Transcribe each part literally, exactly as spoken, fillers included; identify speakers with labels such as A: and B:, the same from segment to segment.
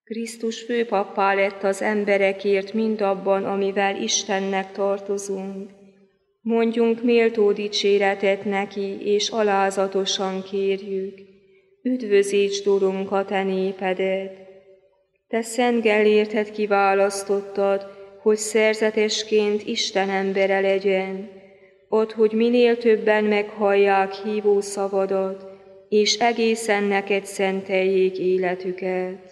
A: Krisztus főpappá lett az emberekért mindabban, amivel Istennek tartozunk. Mondjunk méltó dicséretet neki, és alázatosan kérjük. Üdvözítsd, Urunk, a te népedet! Te szent Gellértet kiválasztottad, hogy szerzetesként Isten embere legyen. Add, hogy minél többen meghallják hívó szavadat, és egészen neked szenteljék életüket.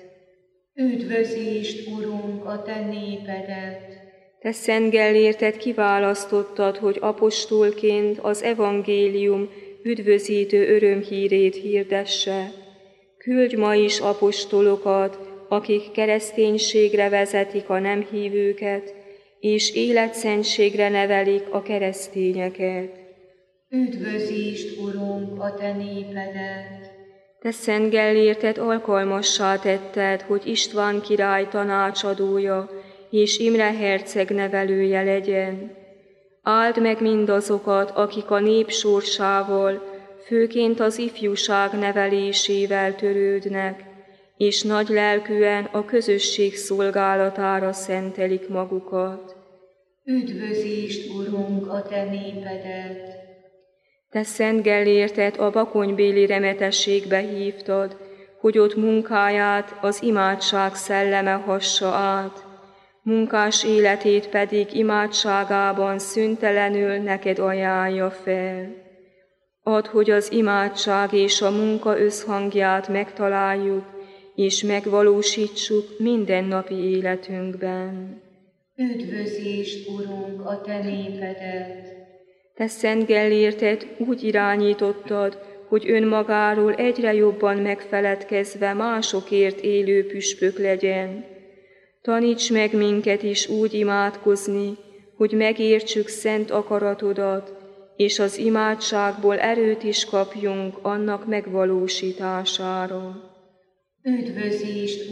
B: Üdvözítsd, Urunk, a te népedet!
A: Te szent Gellértet kiválasztottad, hogy apostolként az evangélium üdvözítő örömhírét hirdesse. Küldj ma is apostolokat, akik kereszténységre vezetik a nem hívőket, és életszentségre nevelik a keresztényeket.
B: Üdvözítsd, Urunk, a te népedet!
A: Te szent Gellértet alkalmassá tetted, hogy István király tanácsadója és Imre herceg nevelője legyen. Áld meg mindazokat, akik a nép sorsával, főként az ifjúság nevelésével törődnek, és nagy lelkűen a közösség szolgálatára szentelik magukat.
B: Üdvözítsd, Urunk, a te népedet!
A: Te szent Gellértet a bakonybéli remetességbe hívtad, hogy ott munkáját az imádság szelleme hassa át, munkás életét pedig imádságában szüntelenül neked ajánlja fel. Add, hogy az imádság és a munka összhangját megtaláljuk, és megvalósítsuk mindennapi életünkben.
B: Üdvözítsd, Urunk, a te népedet!
A: Te szent Gellértet úgy irányítottad, hogy önmagáról egyre jobban megfeledkezve másokért élő püspök legyen. Taníts meg minket is úgy imádkozni, hogy megértsük szent akaratodat, és az imádságból erőt is kapjunk annak megvalósítására.
B: Üdvözítsd,